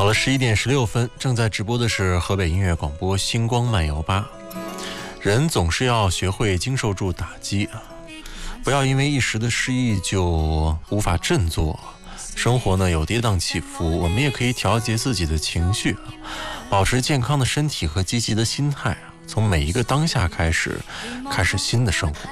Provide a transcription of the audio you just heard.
好了，11点16分，正在直播的是河北音乐广播星光漫游吧。人总是要学会经受住打击啊，不要因为一时的失意就无法振作。生活呢有跌宕起伏，我们也可以调节自己的情绪，保持健康的身体和积极的心态，从每一个当下开始新的生活。